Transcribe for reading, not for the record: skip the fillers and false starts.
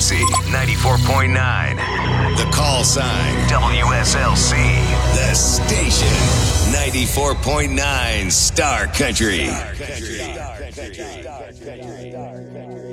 Poughkeepsie, 94.9. The call sign, WSLC. The station, 94.9 Star Country.